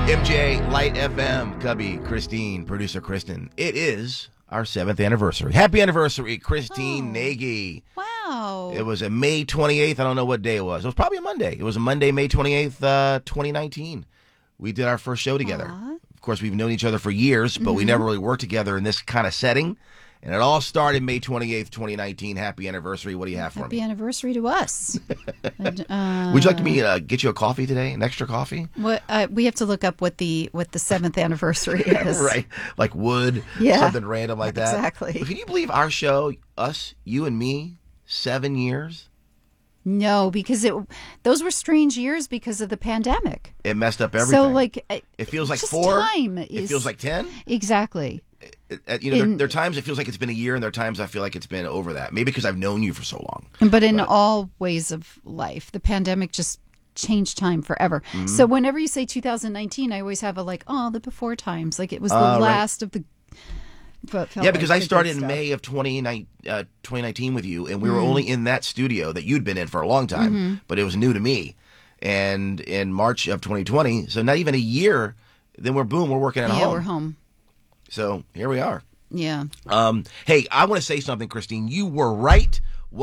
MJ, Light FM, Cubby, Christine, producer Kristen. It is our 7th anniversary. Happy anniversary, Christine Nagy. Wow. It was a May 28th. I don't know what day it was. It was probably a Monday. It was a Monday, May 28th, 2019. We did our first show together. Of course, we've known each other for years, but we never really worked together in this kind of setting. And it all started May 28th, 2019. Happy anniversary. What do you have for me? Happy anniversary to us. Would you like me to get you a coffee today? An extra coffee? What we have to look up what the 7th anniversary is. Right. Like wood, something random like that. Exactly. Can you believe our show, us, you and me, 7 years? No, because those were strange years because of the pandemic. It messed up everything. So, like, it feels like just 4. Time it feels like 10. Exactly. There are times it feels like it's been a year, and there are times I feel like it's been over that. Maybe because I've known you for so long. But in all ways of life, the pandemic just changed time forever. So whenever you say 2019, I always have the before times. Like it was the last of the... Yeah, because I started in May of 2019 with you, and we were only in that studio that you'd been in for a long time, but it was new to me. And in March of 2020, so not even a year, then we're working at home. Yeah, we're home. So here we are. Yeah. Hey, I want to say something, Christine. You were right,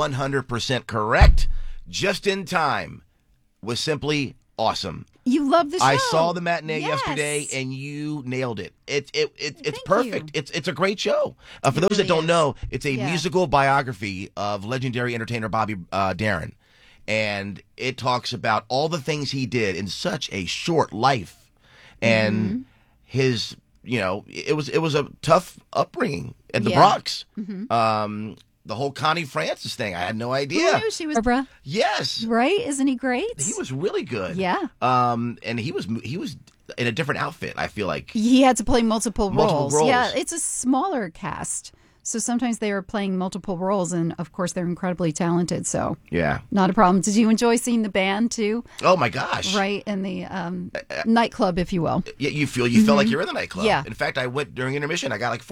100% correct. Just in Time was simply awesome. You love the show. I saw the matinee yesterday, and you nailed it. It's perfect. It's a great show. For those that don't know, it's a musical biography of legendary entertainer Bobby Darin, and it talks about all the things he did in such a short life, and his. You know, it was a tough upbringing in the Bronx. The whole Connie Francis thing, I had no idea. Who knew she was Barbara? Yes. Right? Isn't he great? He was really good. Yeah. And he was in a different outfit, I feel like. He had to play multiple roles. roles. Yeah, it's a smaller cast. So sometimes they are playing multiple roles, and of course they're incredibly talented. So not a problem. Did you enjoy seeing the band too? Oh my gosh! Right in the nightclub, if you will. Yeah, you felt like you're in the nightclub. Yeah. In fact, I went during intermission. I got like